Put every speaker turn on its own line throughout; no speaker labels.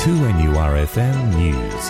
2NURFM News.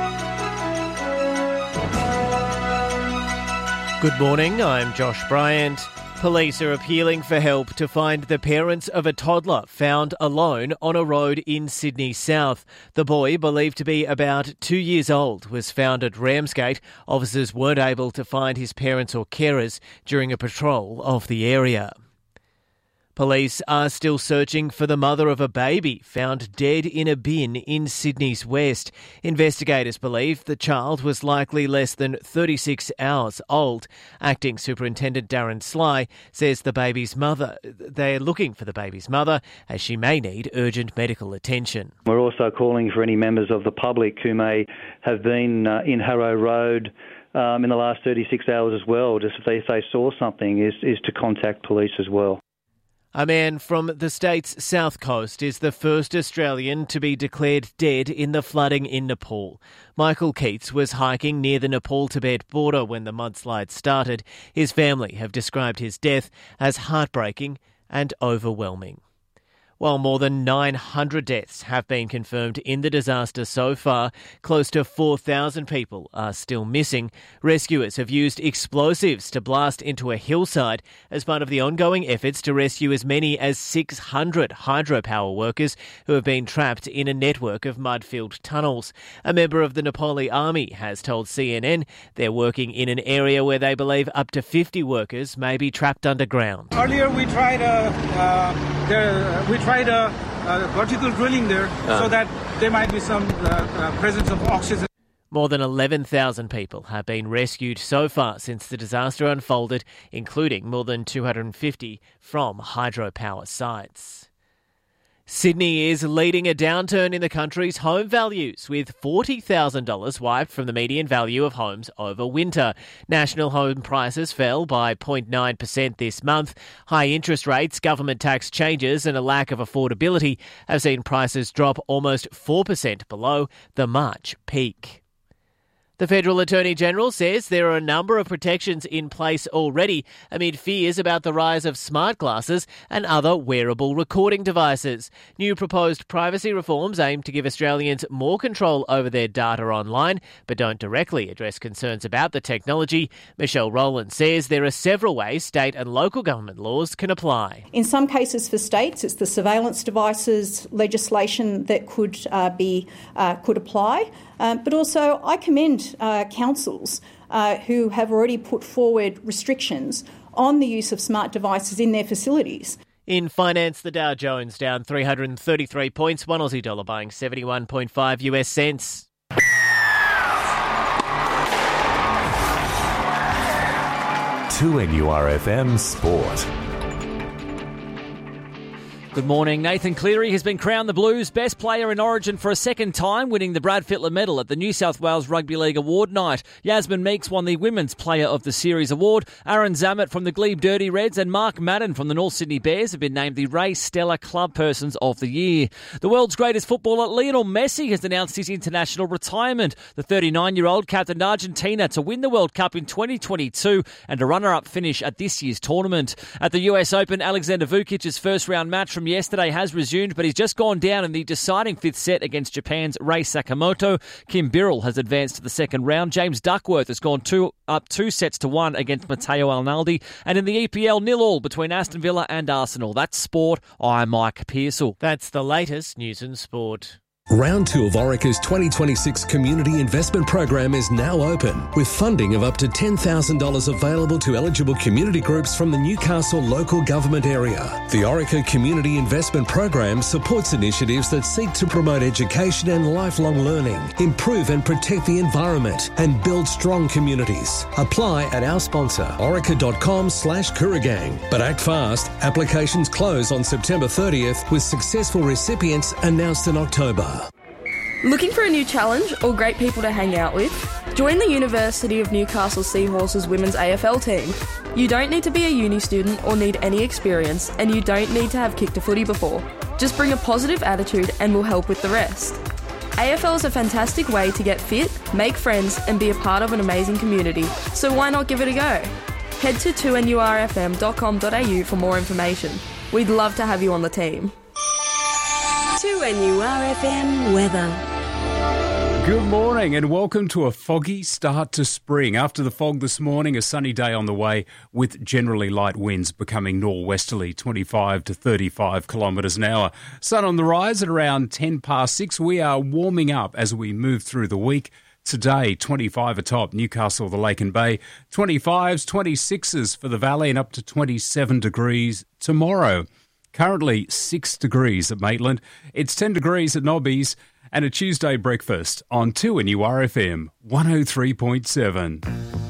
Good morning, I'm Josh Bryant. Police are appealing for help to find the parents of a toddler found alone on a road in Sydney South. The boy, believed to be about 2 years old, was found at Ramsgate. Officers weren't able to find his parents or carers during a patrol of the area. Police are still searching for the mother of a baby found dead in a bin in Sydney's west. Investigators believe the child was likely less than 36 hours old. Acting Superintendent Darren Sly says they're looking for the baby's mother as she may need urgent medical attention.
We're also calling for any members of the public who may have been in Harrow Road in the last 36 hours as well, just if they saw something, is to contact police as well.
A man from the state's south coast is the first Australian to be declared dead in the flooding in Nepal. Michael Keats was hiking near the Nepal-Tibet border when the mudslide started. His family have described his death as heartbreaking and overwhelming. While more than 900 deaths have been confirmed in the disaster so far, close to 4,000 people are still missing. Rescuers have used explosives to blast into a hillside as part of the ongoing efforts to rescue as many as 600 hydropower workers who have been trapped in a network of mud-filled tunnels. A member of the Nepali army has told CNN they're working in an area where they believe up to 50 workers may be trapped underground.
Earlier we tried vertical drilling there so that there might be some presence of oxygen.
More than 11,000 people have been rescued so far since the disaster unfolded, including more than 250 from hydropower sites. Sydney is leading a downturn in the country's home values, with $40,000 wiped from the median value of homes over winter. National home prices fell by 0.9% this month. High interest rates, government tax changes and a lack of affordability have seen prices drop almost 4% below the March peak. The Federal Attorney-General says there are a number of protections in place already amid fears about the rise of smart glasses and other wearable recording devices. New proposed privacy reforms aim to give Australians more control over their data online, but don't directly address concerns about the technology. Michelle Rowland says there are several ways state and local government laws can apply.
In some cases for states, it's the surveillance devices legislation that could apply. But also, I commend councils who have already put forward restrictions on the use of smart devices in their facilities.
In finance, the Dow Jones down 333 points, one Aussie dollar buying 71.5 US cents.
2NURFM Sport.
Good morning. Nathan Cleary has been crowned the Blues' best player in Origin for a second time, winning the Brad Fittler Medal at the New South Wales Rugby League Award night. Yasmin Meeks won the Women's Player of the Series award. Aaron Zammit from the Glebe Dirty Reds and Mark Madden from the North Sydney Bears have been named the Ray Stella Club Persons of the Year. The world's greatest footballer, Lionel Messi, has announced his international retirement. The 39-year-old captained Argentina to win the World Cup in 2022 and a runner-up finish at this year's tournament. At the US Open, Alexander Vukic's first-round match from yesterday has resumed, but he's just gone down in the deciding fifth set against Japan's Rei Sakamoto. Kim Birrell has advanced to the second round. James Duckworth has gone 2-1 against Matteo Arnaldi. And in the EPL, 0-0 between Aston Villa and Arsenal. That's sport. I'm Mike Pearsall.
That's the latest news and sport.
Round 2 of Orica's 2026 Community Investment Program is now open, with funding of up to $10,000 available to eligible community groups from the Newcastle local government area. The Orica Community Investment Program supports initiatives that seek to promote education and lifelong learning, improve and protect the environment, and build strong communities. Apply at our sponsor, orica.com/Kooragang. But act fast. Applications close on September 30th, with successful recipients announced in October.
Looking for a new challenge or great people to hang out with? Join the University of Newcastle Seahorses Women's AFL team. You don't need to be a uni student or need any experience, and you don't need to have kicked a footy before. Just bring a positive attitude and we'll help with the rest. AFL is a fantastic way to get fit, make friends and be a part of an amazing community, so why not give it a go? Head to 2NURFM.com.au for more information. We'd love to have you on the team.
2NURFM weather.
Good morning and welcome to a foggy start to spring. After the fog this morning, a sunny day on the way with generally light winds becoming nor'westerly, 25 to 35 kilometres an hour. Sun on the rise at around 10 past 6. We are warming up as we move through the week. Today, 25 atop Newcastle, the Lake and Bay, 25s, 26s for the Valley and up to 27 degrees tomorrow. Currently 6 degrees at Maitland. It's 10 degrees at Nobbies. And a Tuesday breakfast on 2NURFM 103.7.